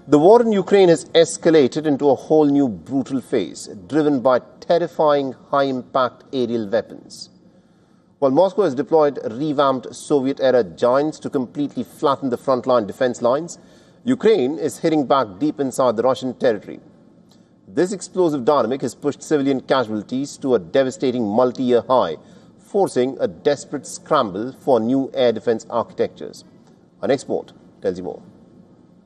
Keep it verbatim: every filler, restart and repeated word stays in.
The war in Ukraine has escalated into a whole new brutal phase, driven by terrifying high-impact aerial weapons. While Moscow has deployed revamped Soviet-era giants to completely flatten the frontline defense lines, Ukraine is hitting back deep inside the Russian territory. This explosive dynamic has pushed civilian casualties to a devastating multi-year high, forcing a desperate scramble for new air defense architectures. Our next report tells you more.